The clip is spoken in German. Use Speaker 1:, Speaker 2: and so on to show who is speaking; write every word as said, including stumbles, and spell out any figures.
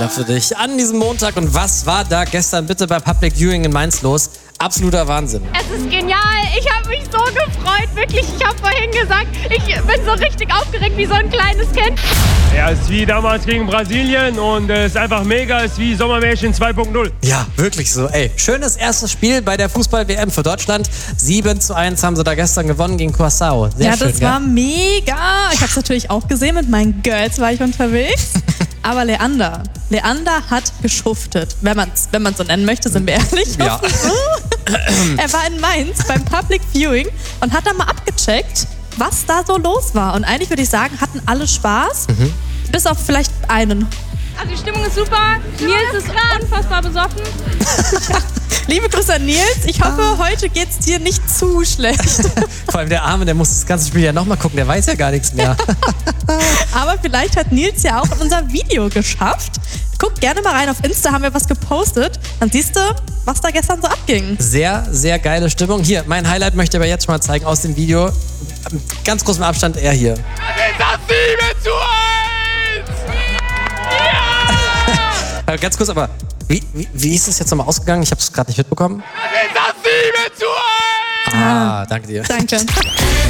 Speaker 1: Leila, für dich an diesem Montag. Und was war da gestern bitte bei Public Viewing in Mainz los? Absoluter Wahnsinn.
Speaker 2: Es ist genial. Ich habe mich so gefreut. Wirklich, ich habe vorhin gesagt, ich bin so richtig aufgeregt wie so ein kleines Kind.
Speaker 3: Ja, es ist wie damals gegen Brasilien und es ist einfach mega. Es ist wie Sommermärchen zwei Punkt null.
Speaker 1: Ja, wirklich so. Ey, schönes erstes Spiel bei der Fußball-W M für Deutschland. sieben zu eins haben sie da gestern gewonnen gegen Curaçao. Sehr
Speaker 4: ja,
Speaker 1: schön,
Speaker 4: das
Speaker 1: gell?
Speaker 4: war mega. Ich habe es natürlich auch gesehen. Mit meinen Girls war ich unterwegs. Aber Leander, Leander hat geschuftet. Wenn man es wenn man so nennen möchte, sind wir ehrlich.
Speaker 1: Ja.
Speaker 4: Er war in Mainz beim Public Viewing und hat da mal abgecheckt, was da so los war. Und eigentlich würde ich sagen, hatten alle Spaß, mhm. bis auf vielleicht einen.
Speaker 2: Also die Stimmung ist super. Nils ist unfassbar besoffen.
Speaker 4: Liebe Grüße an Nils. Ich hoffe, ah. heute geht's dir nicht zu schlecht.
Speaker 1: Vor allem der Arme, der muss das ganze Spiel ja nochmal gucken. Der weiß ja gar nichts mehr.
Speaker 4: Aber vielleicht hat Nils ja auch unser Video geschafft. Guck gerne mal rein. Auf Insta haben wir was gepostet. Dann siehst du, was da gestern so abging.
Speaker 1: Sehr, sehr geile Stimmung. Hier, mein Highlight möchte ich aber jetzt schon mal zeigen aus dem Video. Ganz großem Abstand er hier.
Speaker 3: Das ist das sieben zu eins!
Speaker 1: Ja! Ganz kurz, aber wie, wie, wie ist das jetzt nochmal ausgegangen? Ich habe es gerade nicht mitbekommen.
Speaker 3: Das ist das sieben zu eins!
Speaker 1: Ah, danke dir.
Speaker 4: Danke.